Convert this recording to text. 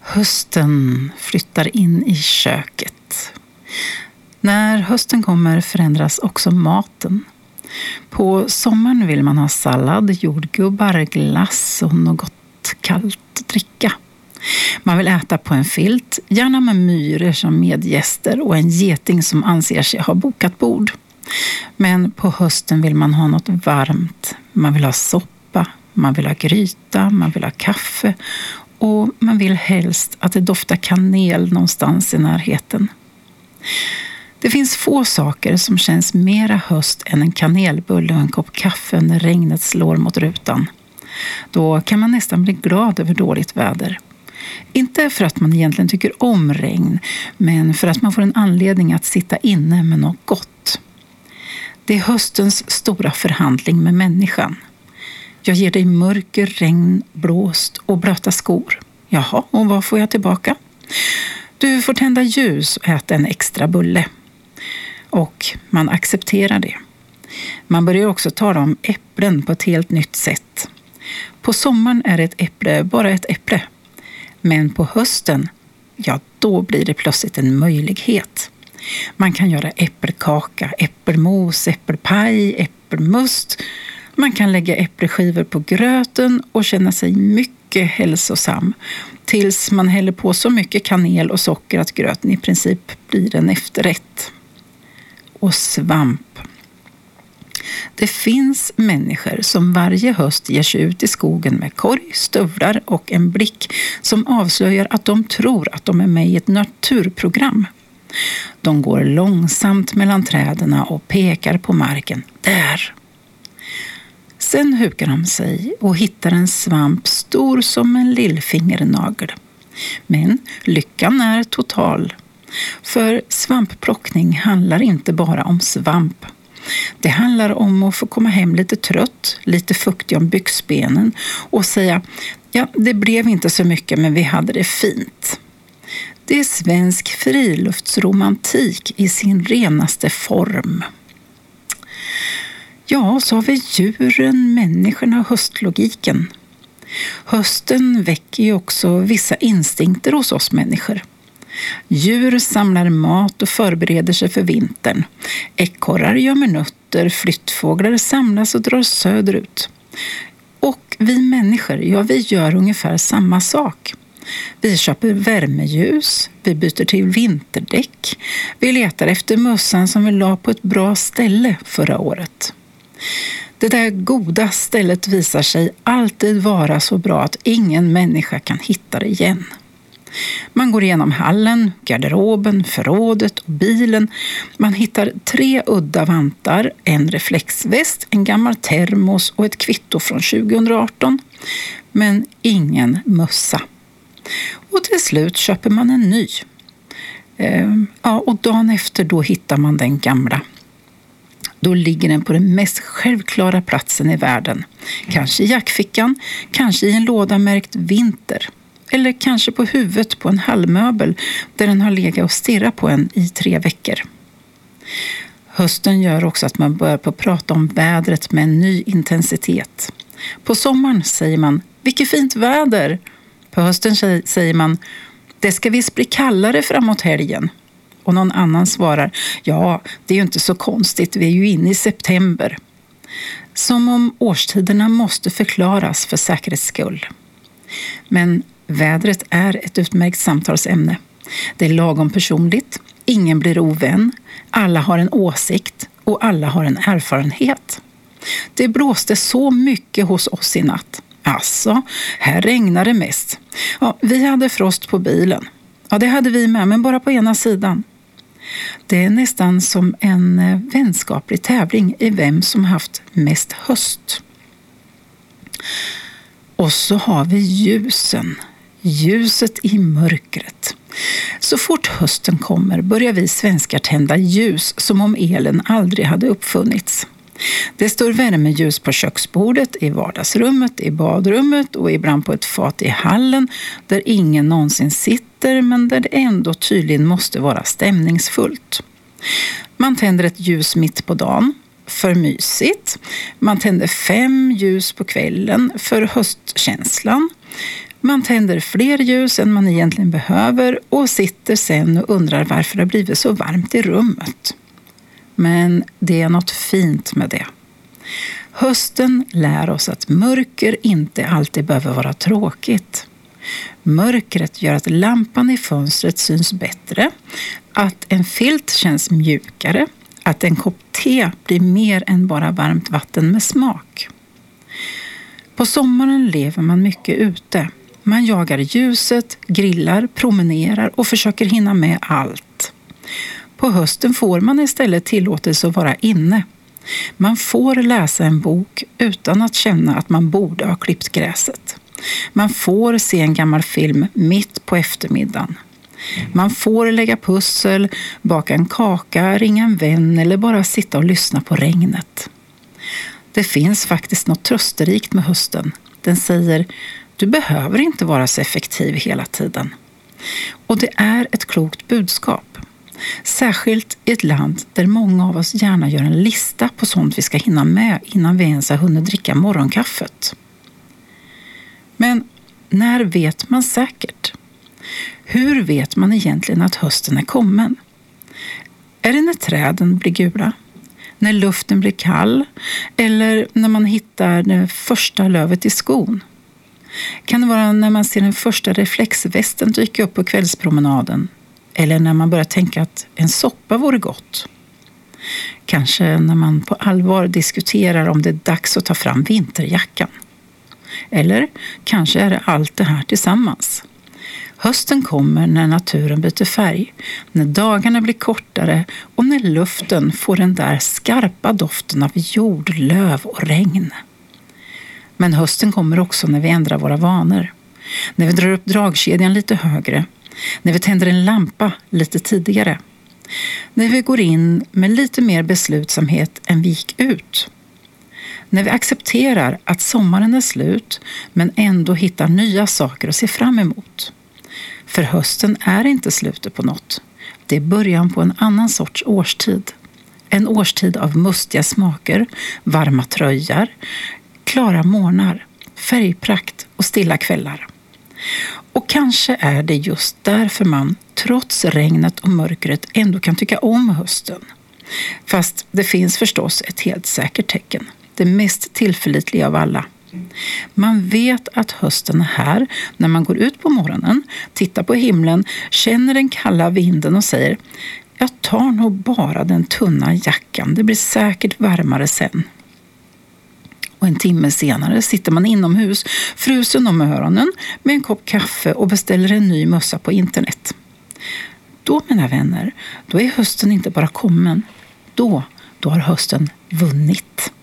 Hösten flyttar in i köket. När hösten kommer förändras också maten. På sommaren vill man ha sallad, jordgubbar, glass och något kallt dricka. Man vill äta på en filt, gärna med myror som medgäster och en geting som anser sig ha bokat bord. Men på hösten vill man ha något varmt. Man vill ha soppa, man vill ha gryta, man vill ha kaffe och man vill helst att det doftar kanel någonstans i närheten. Det finns få saker som känns mera höst än en kanelbulle och en kopp kaffe när regnet slår mot rutan. Då kan man nästan bli glad över dåligt väder. Inte för att man egentligen tycker om regn, men för att man får en anledning att sitta inne med något gott. Det är höstens stora förhandling med människan. Jag ger dig mörker, regn, blåst och blöta skor. Jaha, och vad får jag tillbaka? Du får tända ljus och äta en extra bulle. Och man accepterar det. Man börjar också tala om äpplen på ett helt nytt sätt. På sommaren är ett äpple bara ett äpple. Men på hösten, ja då blir det plötsligt en möjlighet. Man kan göra äppelkaka, äppelmos, äppelpaj, äppelmust. Man kan lägga äppelskivor på gröten och känna sig mycket hälsosam. Tills man häller på så mycket kanel och socker att gröten i princip blir en efterrätt. Och svamp. Det finns människor som varje höst ger sig ut i skogen med korg, stövlar och en blick som avslöjar att de tror att de är med i ett naturprogram. De går långsamt mellan träden och pekar på marken. Där! Sen hukar de sig och hittar en svamp stor som en lillfingernagel. Men lyckan är total. För svampplockning handlar inte bara om svamp. Det handlar om att få komma hem lite trött, lite fuktig om byxbenen och säga ja, det blev inte så mycket men vi hade det fint. Det är svensk friluftsromantik i sin renaste form. Ja, så har vi djuren, människorna och höstlogiken. Hösten väcker ju också vissa instinkter hos oss människor. Djur samlar mat och förbereder sig för vintern. Ekorrar gömmer nötter, flyttfåglar samlas och drar söderut. Och vi människor, ja vi gör ungefär samma sak. Vi köper värmeljus, vi byter till vinterdäck, vi letar efter mössan som vi la på ett bra ställe förra året. Det där goda stället visar sig alltid vara så bra att ingen människa kan hitta det igen. Man går igenom hallen, garderoben, förrådet och bilen. Man hittar 3 udda vantar, en reflexväst, en gammal termos och ett kvitto från 2018. Men ingen mössa. Och till slut köper man en ny. Och dagen efter då hittar man den gamla. Då ligger den på den mest självklara platsen i världen. Kanske i jackfickan, kanske i en låda märkt vinter. Eller kanske på huvudet på en hallmöbel där den har legat och stirrat på en i 3 veckor. Hösten gör också att man börjar på prata om vädret med en ny intensitet. På sommaren säger man, vilket fint väder. På hösten säger man, det ska visst bli kallare framåt helgen. Och någon annan svarar, ja det är ju inte så konstigt, vi är ju inne i september. Som om årstiderna måste förklaras för säkerhets skull. Men vädret är ett utmärkt samtalsämne. Det är lagom personligt, ingen blir ovän, alla har en åsikt och alla har en erfarenhet. Det blåste så mycket hos oss i natt. Alltså, här regnar det mest. Ja, vi hade frost på bilen. Ja, det hade vi med, men bara på ena sidan. Det är nästan som en vänskaplig tävling i vem som haft mest höst. Och så har vi ljusen. Ljuset i mörkret. Så fort hösten kommer börjar vi svenskar tända ljus som om elen aldrig hade uppfunnits. Det står värmeljus på köksbordet, i vardagsrummet, i badrummet och ibland på ett fat i hallen där ingen någonsin sitter men där det ändå tydligen måste vara stämningsfullt. Man tänder ett ljus mitt på dagen, för mysigt. Man tänder 5 ljus på kvällen för höstkänslan. Man tänder fler ljus än man egentligen behöver och sitter sen och undrar varför det har blivit så varmt i rummet. Men det är något fint med det. Hösten lär oss att mörker inte alltid behöver vara tråkigt. Mörkret gör att lampan i fönstret syns bättre, att en filt känns mjukare, att en kopp te blir mer än bara varmt vatten med smak. På sommaren lever man mycket ute. Man jagar ljuset, grillar, promenerar och försöker hinna med allt. På hösten får man istället tillåtelse att vara inne. Man får läsa en bok utan att känna att man borde ha klippt gräset. Man får se en gammal film mitt på eftermiddagen. Man får lägga pussel, baka en kaka, ringa en vän eller bara sitta och lyssna på regnet. Det finns faktiskt något trösterikt med hösten. Den säger, du behöver inte vara så effektiv hela tiden. Och det är ett klokt budskap. Särskilt i ett land där många av oss gärna gör en lista på sånt vi ska hinna med innan vi ens har hunnit dricka morgonkaffet. Men när vet man säkert? Hur vet man egentligen att hösten är kommen? Är det när träden blir gula? När luften blir kall? Eller när man hittar det första lövet i skon? Kan det vara när man ser den första reflexvästen dyka upp på kvällspromenaden? Eller när man börjar tänka att en soppa vore gott? Kanske när man på allvar diskuterar om det är dags att ta fram vinterjackan? Eller kanske är det allt det här tillsammans. Hösten kommer när naturen byter färg, när dagarna blir kortare och när luften får den där skarpa doften av jord, löv och regn. Men hösten kommer också när vi ändrar våra vanor. När vi drar upp dragkedjan lite högre. När vi tänder en lampa lite tidigare. När vi går in med lite mer beslutsamhet än vi gick ut. När vi accepterar att sommaren är slut men ändå hittar nya saker att se fram emot. För hösten är inte slutet på något. Det är början på en annan sorts årstid. En årstid av mustiga smaker, varma tröjor, klara morgnar, färgprakt och stilla kvällar. Och kanske är det just därför man, trots regnet och mörkret, ändå kan tycka om hösten. Fast det finns förstås ett helt säkert tecken. Det mest tillförlitliga av alla. Man vet att hösten är här när man går ut på morgonen, tittar på himlen, känner den kalla vinden och säger, jag tar nog bara den tunna jackan, det blir säkert varmare sen. Och en timme senare sitter man inomhus, frusen om öronen, med en kopp kaffe och beställer en ny mössa på internet. Då, mina vänner, då är hösten inte bara kommen. Då har hösten vunnit.